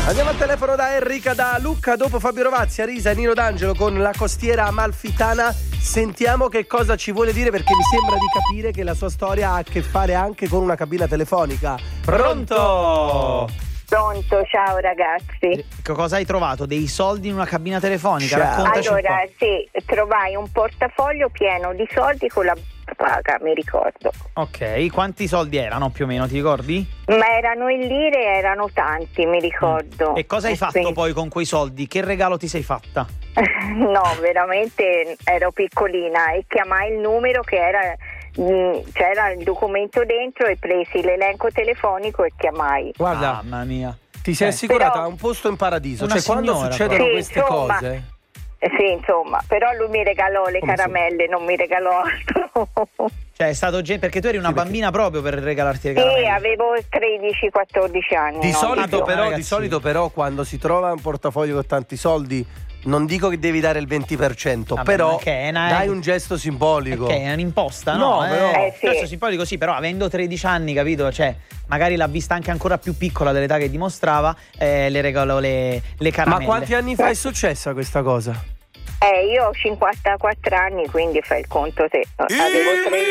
Andiamo al telefono da Enrica da Lucca, dopo Fabio Rovazzi, Arisa e Nino D'Angelo con La costiera amalfitana. Sentiamo che cosa ci vuole dire, perché mi sembra di capire che la sua storia ha a che fare anche con una cabina telefonica. Pronto? Pronto, ciao ragazzi. Cosa hai trovato? Dei soldi in una cabina telefonica? Ciao. Raccontaci Allora, un po'. sì, trovai un portafoglio pieno di soldi con la paga, mi ricordo. Ok, quanti soldi erano più o meno, ti ricordi? Ma erano in lire, erano tanti, mi ricordo. E cosa hai fatto Sì. poi con quei soldi? Che regalo ti sei fatta? No, veramente ero piccolina e chiamai il numero che era, c'era il documento dentro e presi l'elenco telefonico e chiamai. Guarda, Mamma mia. ti sei assicurata però- un posto in paradiso. Una Cioè, quando signora, succedono poi. queste Sì, insomma. cose. Sì, insomma, però lui mi regalò le Come caramelle, non mi regalò altro. Cioè è stato perché tu eri una Sì, perché- bambina proprio per regalarti le Sì, caramelle. avevo 13-14 anni. Di no? solito, però, ragazzini. di solito però quando si trova un portafoglio con tanti soldi, non dico che devi dare il 20%, Vabbè, però ma che è dai un gesto simbolico. Ok, è un'imposta, No, no? però- sì. Questo simbolico sì, però avendo 13 anni, capito? Cioè, magari l'ha vista anche ancora più piccola dell'età che dimostrava, le regalò le Ma caramelle. quanti anni fa è successa questa cosa? Io ho 54 anni, quindi fai il conto se avevo 13.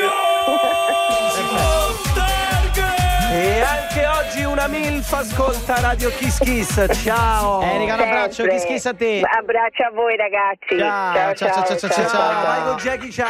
E anche oggi una MILF ascolta Radio Kiss Kiss. Ciao. Erika, un abbraccio, Sempre. kiss kiss a te. Abbraccio a voi ragazzi. Ciao, ciao, ciao, ciao, ciao, ciao. Vai con Jackie Chan.